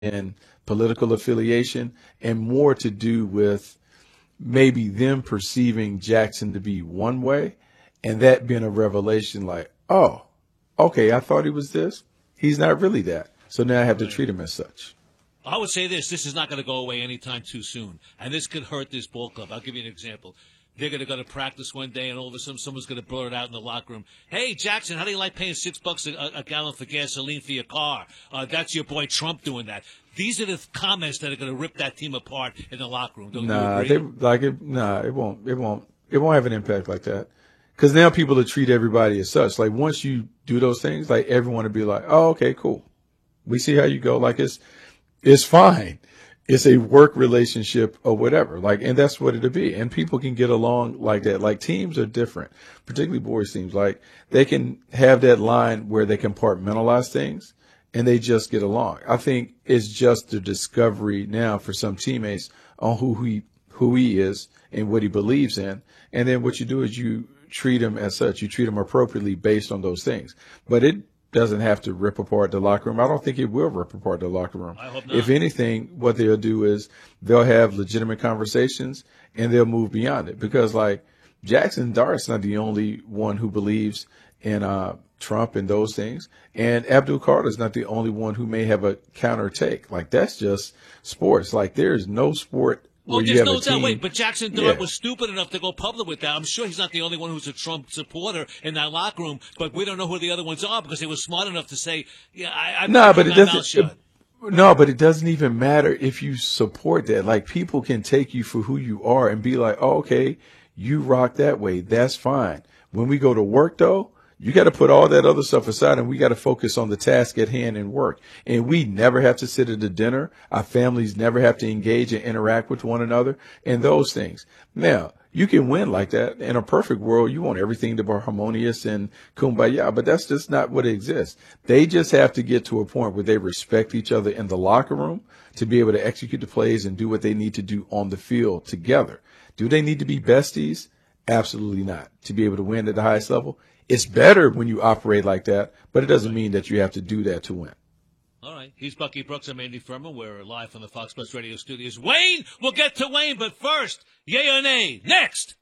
in political affiliation and more to do with maybe them perceiving Jackson to be one way and that being a revelation like, oh, okay, I thought he was this. He's not really that. So now I have to treat him as such. I would say this is not going to go away anytime too soon. And this could hurt this ball club. I'll give you an example. They're going to go to practice one day, and all of a sudden someone's going to blurt out in the locker room, "Hey, Jackson, how do you like paying $6 a gallon for gasoline for your car? That's your boy Trump doing that." These are the comments that are going to rip that team apart in the locker room. Don't you agree? It won't. It won't have an impact like that. Because now people will treat everybody as such. Like once you do those things, like everyone will be like, "Oh, okay, cool. We see how you go." Like it's fine. It's a work relationship or whatever. Like, and that's what it'll be. And people can get along like that. Like teams are different, particularly boys teams. Like they can have that line where they compartmentalize things and they just get along. I think it's just the discovery now for some teammates on who he is and what he believes in. And then what you do is you treat him as such. You treat him appropriately based on those things. But it doesn't have to rip apart the locker room. I don't think it will rip apart the locker room. I hope not. If anything, what they'll do is they'll have legitimate conversations and they'll move beyond it. Because like Jackson Dart's not the only one who believes in Trump and those things. And Abdul Carter's not the only one who may have a counter take. Like that's just sports. Like there's no sport. Well, there's no doubt. Wait, but Jackson Dart was stupid enough to go public with that. I'm sure he's not the only one who's a Trump supporter in that locker room, but we don't know who the other ones are because they were smart enough to say, "Yeah, no, but it doesn't. No, but it doesn't even matter if you support that. Like people can take you for who you are and be like, "Oh, okay, you rock that way. That's fine." When we go to work, though, you got to put all that other stuff aside and we got to focus on the task at hand and work. And we never have to sit at a dinner. Our families never have to engage and interact with one another and those things. Now, you can win like that. In a perfect world, you want everything to be harmonious and kumbaya, but that's just not what exists. They just have to get to a point where they respect each other in the locker room to be able to execute the plays and do what they need to do on the field together. Do they need to be besties? Absolutely not. To be able to win at the highest level? It's better when you operate like that, but it doesn't mean that you have to do that to win. All right. He's Bucky Brooks. I'm Andy Furman. We're live from the Fox Sports Radio studios. Wayne, we'll get to Wayne, but first, yay or nay? Next!